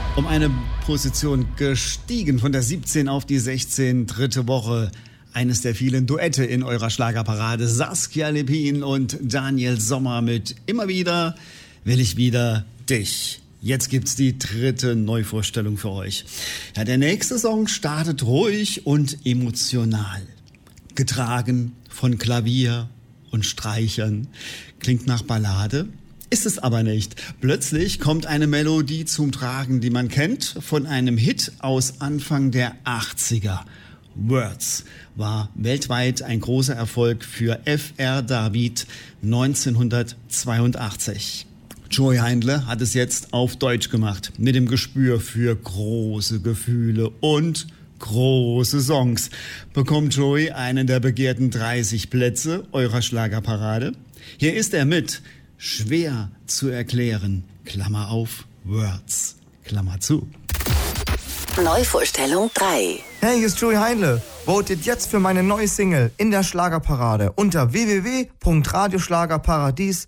Um eine Position gestiegen von der 17 auf die 16, dritte Woche. Eines der vielen Duette in eurer Schlagerparade. Saskia Lepin und Daniel Sommer mit Immer wieder will ich wieder dich. Jetzt gibt's die dritte Neuvorstellung für euch. Ja, der nächste Song startet ruhig und emotional. Getragen von Klavier und Streichern. Klingt nach Ballade. Ist es aber nicht. Plötzlich kommt eine Melodie zum Tragen, die man kennt von einem Hit aus Anfang der 80er. Words war weltweit ein großer Erfolg für Fr. David 1982. Joey Heindle hat es jetzt auf Deutsch gemacht, mit dem Gespür für große Gefühle und große Songs. Bekommt Joey einen der begehrten 30 Plätze eurer Schlagerparade? Hier ist er mit Schwer zu erklären, Klammer auf, Words, Klammer zu. Neuvorstellung 3. Hey, hier ist Joey Heindle. Votet jetzt für meine neue Single in der Schlagerparade unter www.radioschlagerparadies.de.